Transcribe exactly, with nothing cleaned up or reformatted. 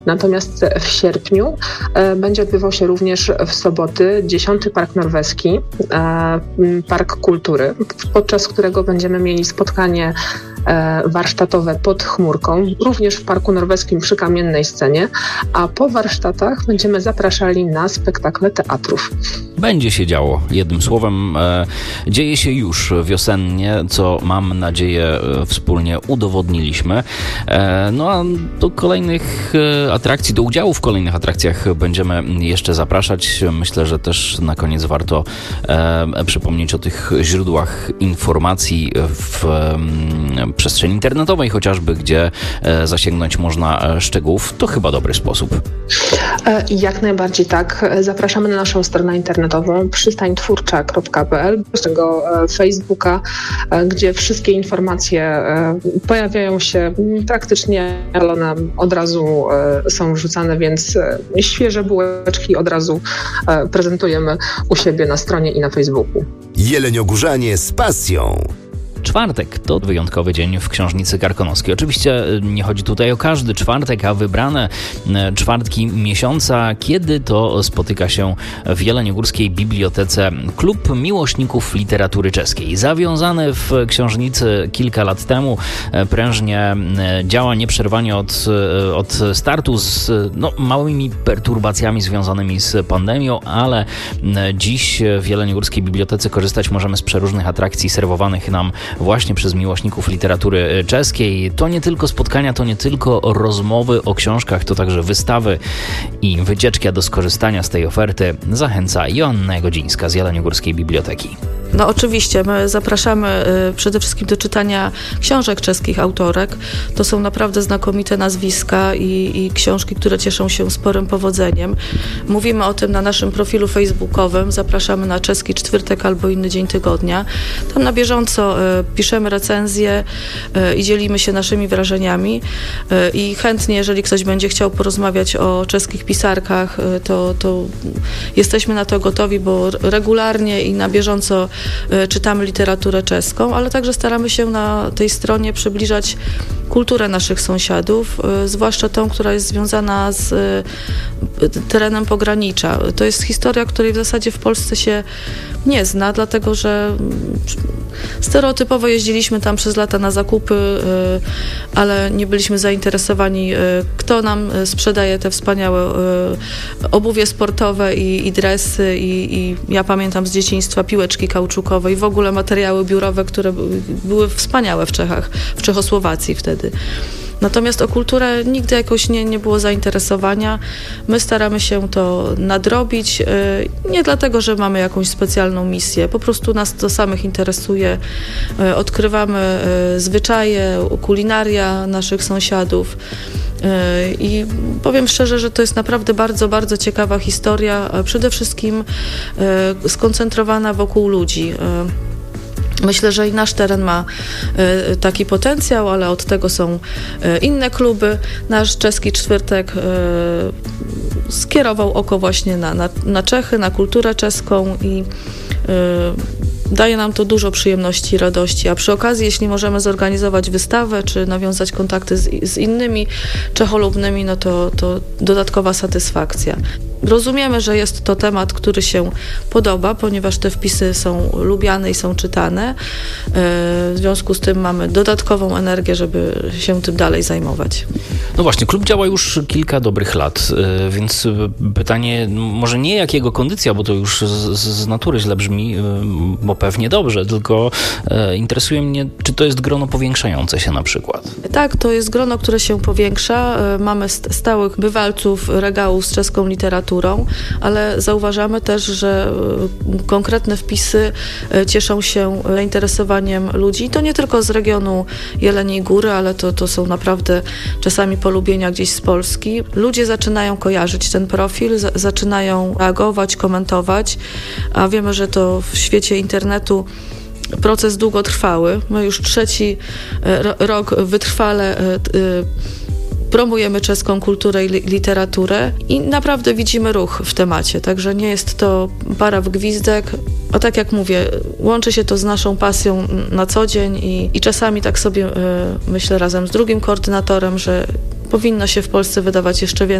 Natomiast w sierpniu będzie odbywał się również w soboty dziesiąty Park Norweski, Park Kultury, podczas którego będziemy mieli spotkanie warsztatowe pod chmurką, również w Parku Norweskim przy kamiennej scenie, a po warsztatach będziemy zapraszali na spektakle teatrów. Będzie się działo, jednym słowem, e, dzieje się już wiosennie, co mam nadzieję e, wspólnie udowodniliśmy. E, no a do kolejnych e, atrakcji, do udziału w kolejnych atrakcjach będziemy jeszcze zapraszać. Myślę, że też na koniec warto e, przypomnieć o tych źródłach informacji w e, przestrzeni internetowej chociażby, gdzie e, zasięgnąć można szczegółów. To chyba dobry sposób. E, jak najbardziej tak. Zapraszamy na naszą stronę internetową przystań twórcza kropka p l, z tego Facebooka, gdzie wszystkie informacje pojawiają się praktycznie, ale one od razu są wrzucane, więc świeże bułeczki od razu prezentujemy u siebie na stronie i na Facebooku. Jeleniogórzanie z pasją. Czwartek to wyjątkowy dzień w Książnicy Karkonoskiej. Oczywiście nie chodzi tutaj o każdy czwartek, a wybrane czwartki miesiąca, kiedy to spotyka się w Jeleniogórskiej Bibliotece Klub Miłośników Literatury Czeskiej. Zawiązany w Książnicy kilka lat temu, prężnie działa nieprzerwanie od, od startu z no, małymi perturbacjami związanymi z pandemią, ale dziś w Jeleniogórskiej Bibliotece korzystać możemy z przeróżnych atrakcji serwowanych nam właśnie przez miłośników literatury czeskiej. To nie tylko spotkania, to nie tylko rozmowy o książkach, to także wystawy i wycieczki, a do skorzystania z tej oferty zachęca Joanna Jagodzińska z Jeleniogórskiej Biblioteki. No oczywiście, my zapraszamy y, przede wszystkim do czytania książek czeskich autorek. To są naprawdę znakomite nazwiska i, i książki, które cieszą się sporym powodzeniem. Mówimy o tym na naszym profilu facebookowym. Zapraszamy na Czeski Cztwórtek albo inny dzień tygodnia. Tam na bieżąco y, piszemy recenzje y, i dzielimy się naszymi wrażeniami. Y, I chętnie, jeżeli ktoś będzie chciał porozmawiać o czeskich pisarkach, y, to, to jesteśmy na to gotowi, bo regularnie i na bieżąco czytamy literaturę czeską, ale także staramy się na tej stronie przybliżać kulturę naszych sąsiadów, zwłaszcza tą, która jest związana z terenem pogranicza. To jest historia, której w zasadzie w Polsce się nie zna, dlatego że stereotypowo jeździliśmy tam przez lata na zakupy, ale nie byliśmy zainteresowani, kto nam sprzedaje te wspaniałe obuwie sportowe i, i dresy i, i ja pamiętam z dzieciństwa piłeczki kauczukowe i w ogóle materiały biurowe, które były wspaniałe w Czechach, w Czechosłowacji wtedy. Natomiast o kulturę nigdy jakoś nie, nie było zainteresowania. My staramy się to nadrobić, nie dlatego, że mamy jakąś specjalną misję, po prostu nas to samych interesuje. Odkrywamy zwyczaje, kulinaria naszych sąsiadów i powiem szczerze, że to jest naprawdę bardzo, bardzo ciekawa historia, przede wszystkim skoncentrowana wokół ludzi. Myślę, że i nasz teren ma y, taki potencjał, ale od tego są y, inne kluby. Nasz Czeski Cztwórtek y, skierował oko właśnie na, na, na Czechy, na kulturę czeską i y, daje nam to dużo przyjemności i radości, a przy okazji, jeśli możemy zorganizować wystawę, czy nawiązać kontakty z, z innymi czecholubnymi, no to, to dodatkowa satysfakcja. Rozumiemy, że jest to temat, który się podoba, ponieważ te wpisy są lubiane i są czytane. W związku z tym mamy dodatkową energię, żeby się tym dalej zajmować. No właśnie, klub działa już kilka dobrych lat, więc pytanie, może nie jakiego kondycja, bo to już z, z natury źle brzmi, bo pewnie dobrze, tylko interesuje mnie, czy to jest grono powiększające się na przykład. Tak, to jest grono, które się powiększa. Mamy stałych bywalców regałów z czeską literaturą, ale zauważamy też, że konkretne wpisy cieszą się zainteresowaniem ludzi. To nie tylko z regionu Jeleniej Góry, ale to, to są naprawdę czasami polubienia gdzieś z Polski. Ludzie zaczynają kojarzyć ten profil, za, zaczynają reagować, komentować, a wiemy, że to w świecie internetu proces długotrwały. My już trzeci rok wytrwale promujemy czeską kulturę i literaturę i naprawdę widzimy ruch w temacie, także nie jest to para w gwizdek, a tak jak mówię, łączy się to z naszą pasją na co dzień i, i czasami tak sobie y, myślę razem z drugim koordynatorem, że powinno się w Polsce wydawać jeszcze więcej